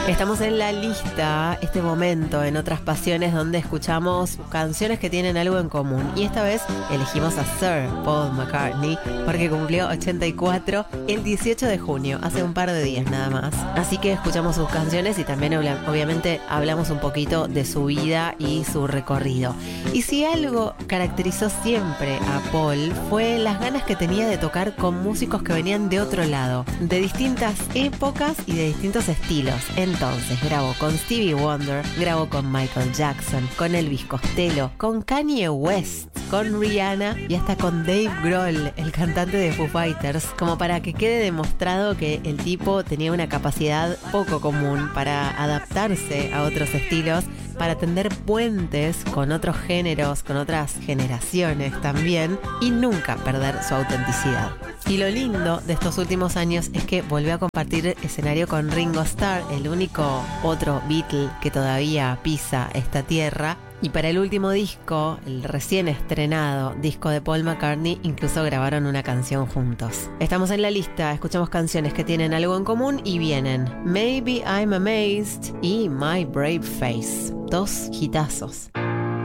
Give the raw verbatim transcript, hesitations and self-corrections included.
Estamos en la lista, este momento en Otras Pasiones, donde escuchamos canciones que tienen algo en común. Y esta vez elegimos a Sir Paul McCartney porque cumplió ochenta y cuatro el dieciocho de junio, hace un par de días nada más. Así que escuchamos sus canciones y también obviamente hablamos un poquito de su vida y su recorrido. Y si algo caracterizó siempre a Paul fue las ganas que tenía de tocar con músicos que venían de otro lado, de distintas épocas y de distintos estilos. Entonces grabó con Stevie Wonder, grabó con Michael Jackson, con Elvis Costello, con Kanye West, con Rihanna y hasta con Dave Grohl, el cantante de Foo Fighters, como para que quede demostrado que el tipo tenía una capacidad poco común para adaptarse a otros estilos, para tender puentes con otros géneros, con otras generaciones también, y nunca perder su autenticidad. Y lo lindo de estos últimos años es que volvió a compartir escenario con Ringo Starr, el único otro Beatle que todavía pisa esta tierra. Y para el último disco, el recién estrenado disco de Paul McCartney, incluso grabaron una canción juntos. Estamos en la lista, escuchamos canciones que tienen algo en común y vienen Maybe I'm Amazed y My Brave Face, dos hitazos.